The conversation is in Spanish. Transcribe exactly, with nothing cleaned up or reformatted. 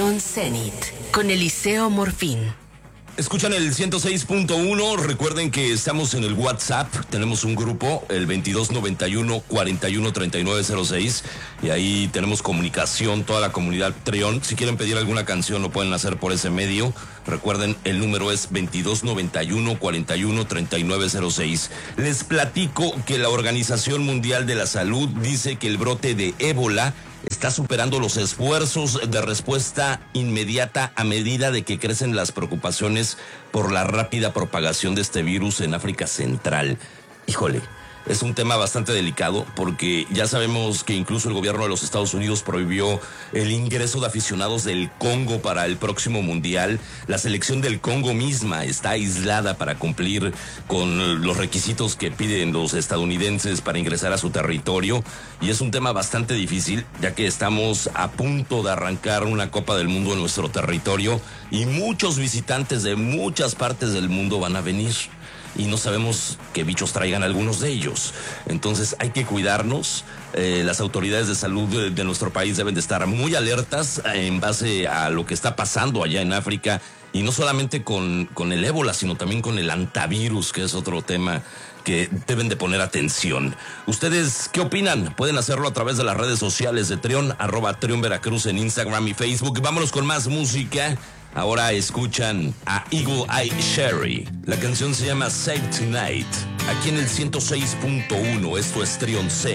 Trión Zenit con Eliseo Morfín. Escuchan el ciento seis punto uno, recuerden que estamos en el WhatsApp, tenemos un grupo, el veintidós noventa y uno cuarenta y uno treinta y nueve cero seis, y ahí tenemos comunicación, toda la comunidad Trión. Si quieren pedir alguna canción lo pueden hacer por ese medio. Recuerden, el número es veintidós noventa y uno cuarenta y uno treinta y nueve cero seis. Les platico que la Organización Mundial de la Salud dice que el brote de ébola está superando los esfuerzos de respuesta inmediata a medida de que crecen las preocupaciones por la rápida propagación de este virus en África Central. Híjole, es un tema bastante delicado porque ya sabemos que incluso el gobierno de los Estados Unidos prohibió el ingreso de aficionados del Congo para el próximo mundial. La selección del Congo misma está aislada para cumplir con los requisitos que piden los estadounidenses para ingresar a su territorio. Y es un tema bastante difícil, ya que estamos a punto de arrancar una Copa del Mundo en nuestro territorio y muchos visitantes de muchas partes del mundo van a venir. Y no sabemos qué bichos traigan algunos de ellos. Entonces hay que cuidarnos. Eh, las autoridades de salud de, de nuestro país deben de estar muy alertas en base a lo que está pasando allá en África. Y no solamente con, con el ébola, sino también con el antivirus, que es otro tema que deben de poner atención. ¿Ustedes qué opinan? Pueden hacerlo a través de las redes sociales de Trión, arroba Trión Veracruz en Instagram y Facebook. Vámonos con más música. Ahora escuchan a Eagle Eye Cherry. La canción se llama Save Tonight. Aquí en el ciento seis punto uno, esto es Trión C.